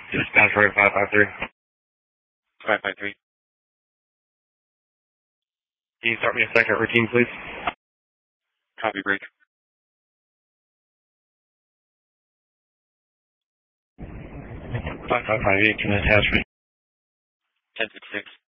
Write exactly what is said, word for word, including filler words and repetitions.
Dispatch rate five five three. five five three. Can you start me a second routine, please? Copy break. five five five eight, can attach me. ten six six.